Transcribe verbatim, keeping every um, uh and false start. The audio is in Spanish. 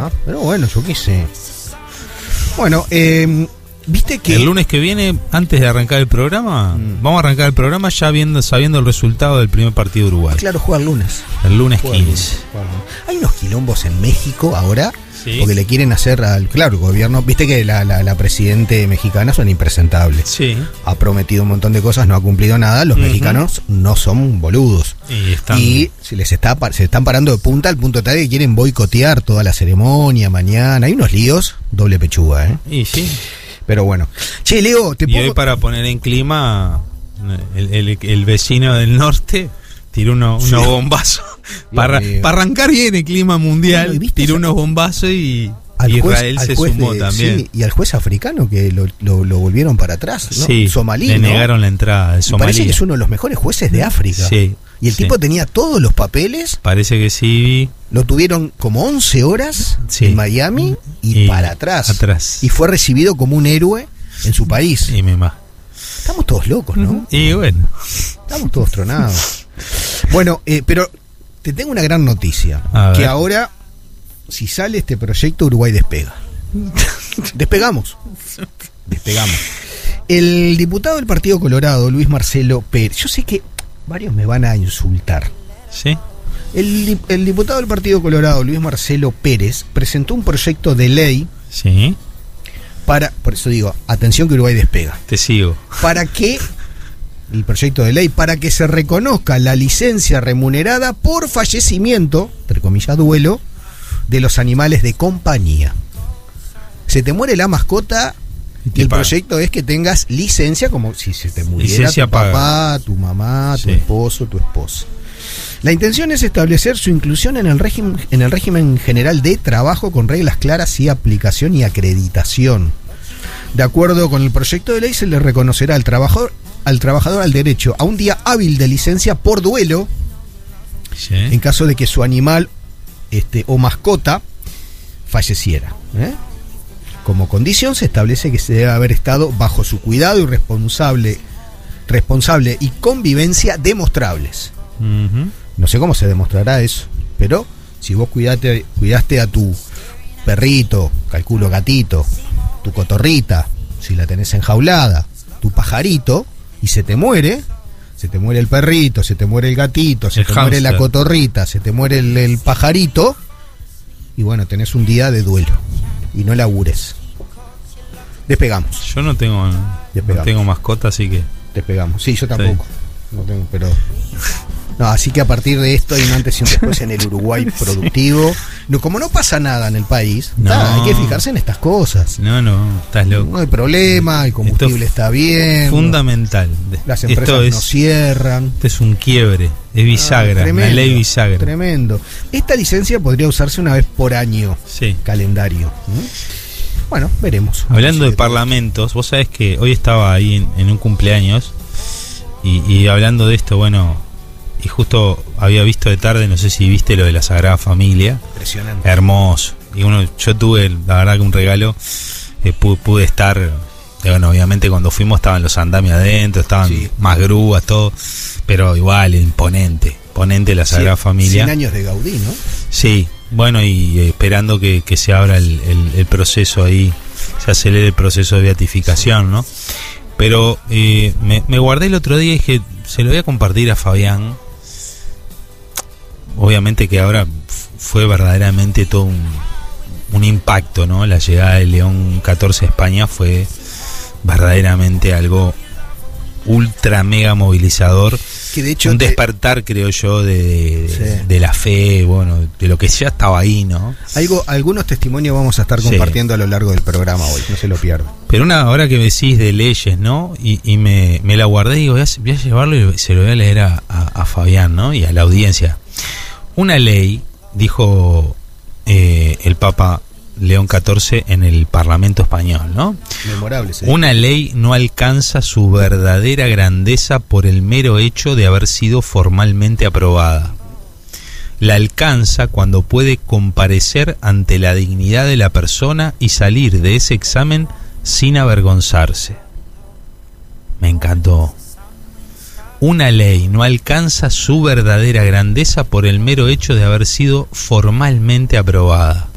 Ah, pero bueno, yo qué sé. Bueno, eh, viste que... El lunes que viene, antes de arrancar el programa, mm. vamos a arrancar el programa ya viendo, sabiendo el resultado del primer partido de Uruguay. Claro, juega el lunes. El lunes juega quince. El lunes. Hay unos quilombos en México ahora, sí. Porque le quieren hacer al... Claro, el gobierno... Viste que la, la, la presidente mexicana son impresentables. Sí. Ha prometido un montón de cosas, no ha cumplido nada. Los uh-huh. mexicanos no son boludos. Y, están... y se les está se están parando de punta al punto tal que quieren boicotear toda la ceremonia mañana. Hay unos líos, doble pechuga, ¿eh? Y sí. Pero bueno. Che, Leo, te y pongo... hoy para poner en clima, el, el, el vecino del norte tiró uno, sí. unos bombazos. Para, para arrancar bien el clima mundial, bueno, tiró unos bombazos y al Israel juez, se juez sumó de, también. Sí, y al juez africano que lo, lo, lo volvieron para atrás, ¿no? Sí, Somalí, le ¿no? negaron la entrada de Somalia. Parece que es uno de los mejores jueces de África. Sí. Y el sí. tipo tenía todos los papeles. Parece que sí. Lo tuvieron como once horas sí. en Miami y, y para atrás. atrás. Y fue recibido como un héroe en su país. Y me más. Estamos todos locos, ¿no? Y bueno. Estamos todos tronados. Bueno, eh, pero te tengo una gran noticia. A que ver. ahora, si sale este proyecto, Uruguay despega. Despegamos. Despegamos. El diputado del Partido Colorado, Luis Marcelo Pérez. Yo sé que varios me van a insultar. ¿Sí? El, el diputado del Partido Colorado, Luis Marcelo Pérez, presentó un proyecto de ley. Sí. Para, por eso digo, atención que Uruguay despega. Te sigo. Para que, el proyecto de ley, para que se reconozca la licencia remunerada por fallecimiento, entre comillas duelo, de los animales de compañía. Se te muere la mascota y el paga. Proyecto es que tengas licencia, como si se te muriera licencia tu papá, paga. Tu mamá, tu sí. esposo, tu esposa. La intención es establecer su inclusión en el régimen, en el régimen general de trabajo con reglas claras y aplicación y acreditación. De acuerdo con el proyecto de ley, se le reconocerá al trabajador, al trabajador al derecho a un día hábil de licencia por duelo, sí. en caso de que su animal este, o mascota falleciera. ¿eh? Como condición se establece que se debe haber estado bajo su cuidado y responsable, responsable y convivencia demostrables. Uh-huh. No sé cómo se demostrará eso, pero si vos cuidaste, cuidaste a tu perrito, calculo gatito, tu cotorrita, si la tenés enjaulada, tu pajarito, y se te muere, se te muere el perrito, se te muere el gatito, se el te hamster. muere la cotorrita, se te muere el, el pajarito, y bueno, tenés un día de duelo, y no labures. Despegamos. Yo no tengo, no tengo mascota, así que... Despegamos. Sí, yo tampoco. Sí. No tengo, pero... No, así que a partir de esto hay un antes y un después en el Uruguay productivo. No, como no pasa nada en el país, no. nada, hay que fijarse en estas cosas. No, no, estás loco. No hay problema, el combustible esto está bien. Fundamental. Las empresas esto es, no cierran. Esto es un quiebre, es bisagra, ah, tremendo, una ley bisagra. Tremendo. Esta licencia podría usarse una vez por año, sí. calendario. ¿Mm? Bueno, veremos. Hablando de parlamentos, vos sabés que hoy estaba ahí en, en un cumpleaños y, y hablando de esto, bueno... Y justo había visto de tarde, no sé si viste lo de la Sagrada Familia. Impresionante. Hermoso. Y uno, yo tuve, la verdad que un regalo, eh, pude, pude estar, eh, bueno, obviamente cuando fuimos estaban los andamios adentro, estaban sí. más grúas, todo, pero igual, imponente, imponente la Sagrada sí, Familia. cien años de Gaudí, ¿no? Sí, bueno, y eh, esperando que, que se abra el, el, el proceso ahí, se acelere el proceso de beatificación, ¿no? Pero eh, me, me guardé el otro día y dije, se lo voy a compartir a Fabián. Obviamente que ahora fue verdaderamente todo un, un impacto, ¿no? La llegada de León catorce a España fue verdaderamente algo ultra mega movilizador. Que de hecho un te... despertar, creo yo, de, de, sí. de la fe, bueno, de lo que ya estaba ahí, ¿no? Algo, algunos testimonios vamos a estar compartiendo sí. a lo largo del programa hoy, no se lo pierdan. Pero una hora que me decís de leyes, ¿no? Y, y me, me la guardé y digo, voy a, voy a llevarlo y se lo voy a leer a, a, a Fabián, ¿no? Y a la audiencia. Una ley, dijo eh, el Papa León catorce en el Parlamento español, ¿no? Memorable, sí. Una ley no alcanza su verdadera grandeza por el mero hecho de haber sido formalmente aprobada. La alcanza cuando puede comparecer ante la dignidad de la persona y salir de ese examen sin avergonzarse. Me encantó. Una ley no alcanza su verdadera grandeza por el mero hecho de haber sido formalmente aprobada.